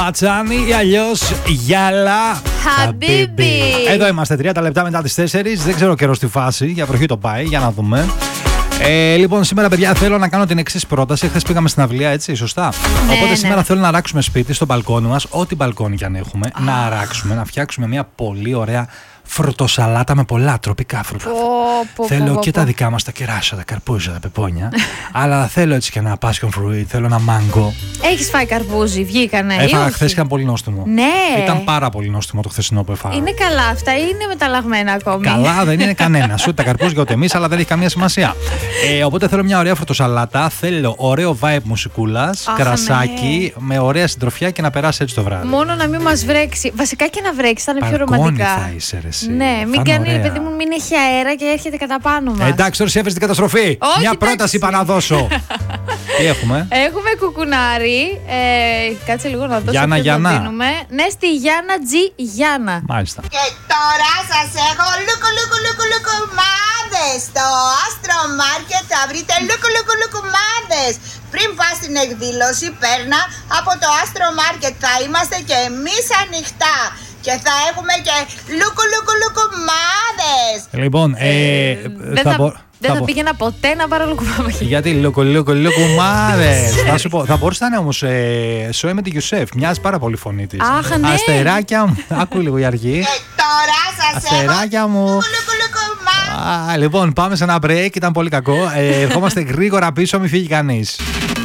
Πατσάνι ή αλλιώς Γιάλα Χαμπίμπι. Εδώ είμαστε 30 λεπτά μετά τις 4. Δεν ξέρω καιρό στη φάση, για βροχή το πάει, για να δούμε. Λοιπόν, σήμερα, παιδιά, θέλω να κάνω την εξής πρόταση. Χθες πήγαμε στην αυλία, έτσι, σωστά. Ναι, οπότε σήμερα ναι. θέλω να αράξουμε σπίτι στο μπαλκόνι μας, ό,τι μπαλκόνι κι αν έχουμε, να αράξουμε, να φτιάξουμε μια πολύ ωραία φρουτοσαλάτα με πολλά τροπικά φρούτα. Θέλω και τα δικά μας, τα κεράσια, τα καρπούζια, τα πεπόνια. Αλλά θέλω έτσι και ένα passion fruit, θέλω ένα μάγκο. Έχεις φάει καρπούζι, βγήκανε. Έφαγα χθες, ήταν πολύ νόστιμο. Ναι. Ήταν πάρα πολύ νόστιμο το χθεσινό που έφαγα. Είναι καλά αυτά ή είναι μεταλλαγμένα ακόμη? Καλά, δεν είναι κανένα. Ούτε τα καρπούζια ούτε εμείς, αλλά δεν έχει καμία σημασία. Οπότε θέλω μια ωραία φρουτοσαλάτα. Θέλω ωραίο vibe μουσικούλας, κρασάκι, με ωραία συντροφιά και να περάσει έτσι το βράδυ. Μόνο να μην μας βρέξει. Βασικά και να βρέξει, θα είναι πιο ρομαντικά. Θα είσαι, ρε, εσύ. Ναι, μην κάνει, παιδί μου, μην έχει αέρα και έρχεται κατά πάνω μας. Εντάξει, τώρα έφερε την καταστροφή. Όχι, μια εντάξει. πρόταση είπα να δώσω. Τι έχουμε? Έχουμε κουκουνάρι. Κάτσε λίγο να δώσω. Γιάννα, ποιο Γιάννα. το δίνουμε. Ναι, στη Γιάννα G. Γιάννα. Μάλιστα. Και τώρα σας έχω λουκουλουκουλουκουλουκουμάδες. Στο Astro Market θα βρείτε λουκουλουκουλουκουμάδες. Πριν πας στην εκδήλωση, παίρνα από το Astro Market. Θα είμαστε και εμείς ανοιχτά. Και θα έχουμε και λουκουλουκουλουκουμάδες. Λοιπόν, Δεν θα πήγαινα ποτέ να πάρω λουκουμάδες. Γιατί λουκουλουκουμάδες. Θα σου πω, θα μπορούσε να είναι όμως Σόε με τη Γιουσέφ. Μοιάζει πάρα πολύ η φωνή της. Αχ, ναι. Αστεράκια μου. Άκου λίγο η αργή. Και τώρα σας έχω Αστεράκια μου. λουκουλουκουλουκουμάδες. Λοιπόν, πάμε σε ένα break. Ήταν πολύ κακό. Ερχόμαστε γρήγορα πίσω, μην φύγει κανείς.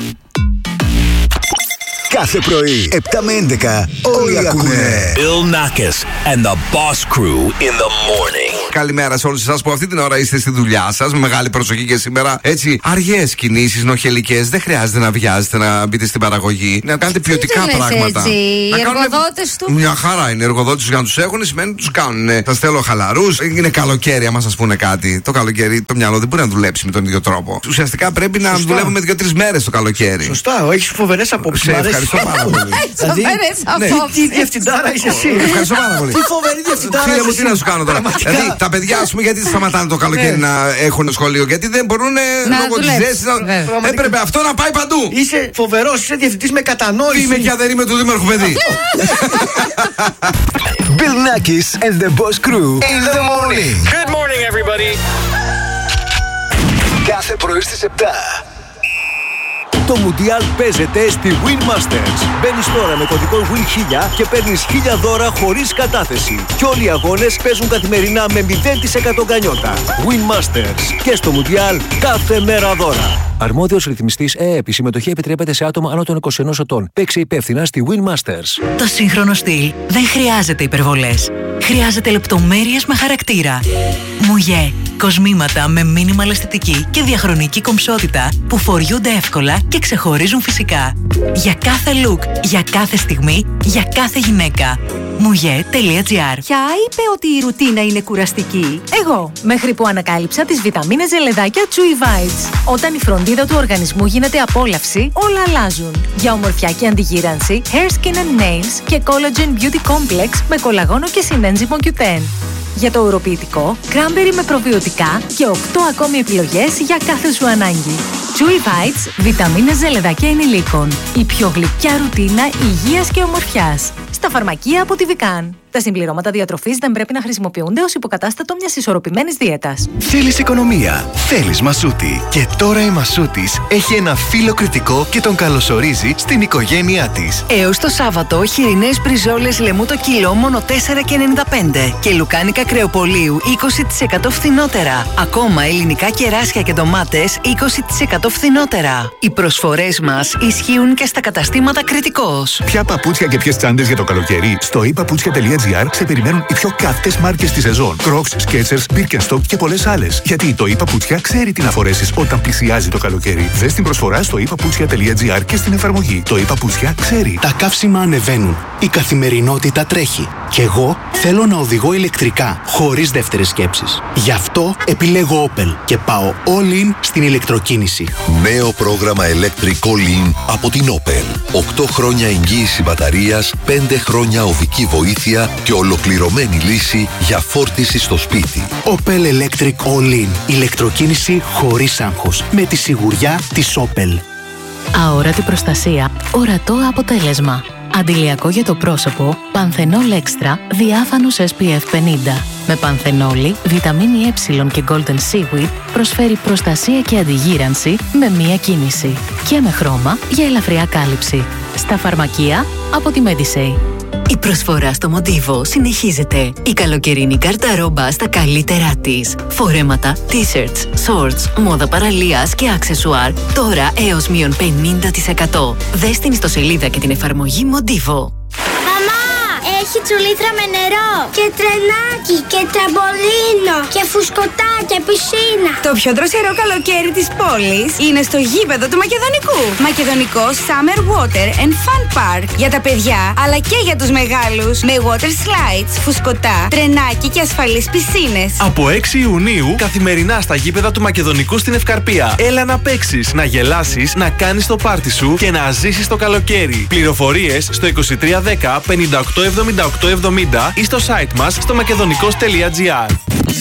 Κάθε πρωί, 7 με 11, όλοι ακούνε. Bill Nackis and the Boss Crew in the morning. Καλημέρα σε όλους εσάς που αυτή την ώρα είστε στη δουλειά σας. Με μεγάλη προσοχή και σήμερα. Έτσι, αργές κινήσεις, νοχελικές. Δεν χρειάζεται να βιάζετε να μπείτε στην παραγωγή. Να κάνετε ποιοτικά πράγματα. Έτσι. Οι Να κάνουν- εργοδότες του. Μια χαρά είναι. Οι εργοδότες τους για να τους έχουν σημαίνει ότι τους κάνουν. Σας θέλω χαλαρούς. Είναι καλοκαίρι, άμα σας πούνε κάτι. Το καλοκαίρι το μυαλό δεν μπορεί να δουλέψει με τον ίδιο τρόπο. Ουσιαστικά πρέπει να δουλεύουμε 2-3 μέρες το καλοκαίρι. Σωστά, έχεις φοβερές απόψεις. Σε Μ' αρέσει. ευχαριστώ πάρα πολύ. Δηλαδή, Φοβερές ναι. απόψεις. τι διευθυντάρα είσαι εσύ. Ευχαριστώ πάρα πολύ. Τι φοβερή διευθυντάρα Φίλε μου, είσαι τι εσύ. να σου κάνω τώρα. Πραγματικά. Δηλαδή, τα παιδιά, ας πούμε, γιατί σταματάνε το καλοκαίρι να έχουν σχολείο? Γιατί δεν μπορούν λόγω της δουλέψουν, ζέσης να. βέβαια. Έπρεπε αυτό να πάει παντού. Είσαι φοβερός, είσαι διευθυντής με κατανόηση. Είμαι και δεν είμαι του Δήμαρχου παιδί. Bill Nackis and the Boss Crew in the morning. Good morning, everybody. Κάθε πρωί στις 7. Το Μουντιάλ παίζεται στη Win Masters. Μπαίνεις τώρα με κωδικό WIN1000 και παίρνεις 1000 δώρα χωρίς κατάθεση. Και όλοι οι αγώνες παίζουν καθημερινά με 0% γκανιότα. Win Masters. Και στο Μουντιάλ κάθε μέρα δώρα. Αρμόδιος ρυθμιστής ΕΕΠ. Η συμμετοχή επιτρέπεται σε άτομα άνω των 21 ετών. Παίξε υπεύθυνα στη Win Masters. Το σύγχρονο στυλ δεν χρειάζεται υπερβολές. Χρειάζεται λεπτομέρειες με χαρακτήρα. Μουγέ. Κοσμήματα με μίνιμαλ αισθητική και διαχρονική κομψότητα που φοριούνται εύκολα και ξεχωρίζουν φυσικά. Για κάθε look, για κάθε στιγμή, για κάθε γυναίκα. Mouje.gr. Ποια είπε ότι η ρουτίνα είναι κουραστική? Εγώ, μέχρι που ανακάλυψα τις βιταμίνες ζελεδάκια Chewy Vites. Όταν η φροντίδα του οργανισμού γίνεται απόλαυση, όλα αλλάζουν. Για ομορφιά και αντιγύρανση, Hair, Skin and Nails και Collagen Beauty Complex με κολαγόνο και συνένζυμο Q10. Για το ουροποιητικό, cranberry με προβιωτικά και 8 ακόμη επιλογές για κάθε σου ανάγκη. Chewy Vites, βιταμίνες ζελεδάκια ενηλίκων. Η πιο γλυκιά ρουτίνα υγείας και ομορφιάς. Στα φαρμακεία από τη Vican. Τα συμπληρώματα διατροφής δεν πρέπει να χρησιμοποιούνται ως υποκατάστατο μιας ισορροπημένης δίαιτας. Θέλεις οικονομία, θέλεις Μασούτη. Και τώρα η Μασούτης έχει ένα φύλλο κριτικό και τον καλωσορίζει στην οικογένειά της. Έως το Σάββατο, χοιρινές μπριζόλες λεμού το κιλό μόνο 4,95 και λουκάνικα κρεοπολίου 20% φθηνότερα. Ακόμα ελληνικά κεράσια και ντομάτες 20% φθηνότερα. Οι προσφορές μας ισχύουν και στα καταστήματα Κριτικός. Ποια παπούτσια και ποιες τσάντες για το καλοκαίρι? Στο epaputsια.gr σε περιμένουν οι πιο κάθετες μάρκες της σεζόν. Crocs, Skechers, Birkenstock και πολλές άλλες. Γιατί το ePaputsια ξέρει τι να φορέσεις όταν πλησιάζει το καλοκαίρι. Δες την προσφορά στο epaputsια.gr και στην εφαρμογή. Το ePaputsια ξέρει. Τα καύσιμα ανεβαίνουν. Η καθημερινότητα τρέχει. Κι εγώ θέλω να οδηγώ ηλεκτρικά, χωρίς δεύτερες σκέψεις. Γι' αυτό επιλέγω Opel και πάω all in στην ηλεκτροκίνηση. Νέο πρόγραμμα Electric All In από την Opel. 8 χρόνια εγγύηση μπαταρίας, 5 χρόνια οδική βοήθεια και ολοκληρωμένη λύση για φόρτιση στο σπίτι. Opel Electric All In. Ηλεκτροκίνηση χωρίς άγχος. Με τη σιγουριά της Opel. Αόρατη προστασία. Ορατό αποτέλεσμα. Αντιλιακό για το πρόσωπο, Πανθενόλ Extra διάφανος SPF 50. Με πανθενόλη, βιταμίνη Ε και Golden Seaweed προσφέρει προστασία και αντιγύρανση με μία κίνηση. Και με χρώμα για ελαφριά κάλυψη. Στα φαρμακεία από τη Medisay. Η προσφορά στο Μοντίβο συνεχίζεται. Η καλοκαιρινή καρταρόμπα στα καλύτερά της. Φορέματα, t-shirts, shorts, μόδα παραλίας και αξεσουάρ. Τώρα έως μείον 50%. Δες την ιστοσελίδα και την εφαρμογή Μοντίβο. Έχει τσουλήθρα με νερό και τρενάκι και τραμπολίνο και φουσκωτά και πισίνα. Το πιο δροσερό καλοκαίρι της πόλης είναι στο γήπεδο του Μακεδονικού. Μακεδονικό Summer Water and Fun Park. Για τα παιδιά αλλά και για τους μεγάλους. Με water slides, φουσκωτά, τρενάκι και ασφαλείς πισίνες. Από 6 Ιουνίου καθημερινά στα γήπεδα του Μακεδονικού στην Ευκαρπία. Έλα να παίξεις, να γελάσεις, να κάνεις το πάρτι σου και να ζήσεις το καλοκαίρι. Πληροφορίες στο 2310 58 78 70 ή στο site μας στο makedonico's.gr.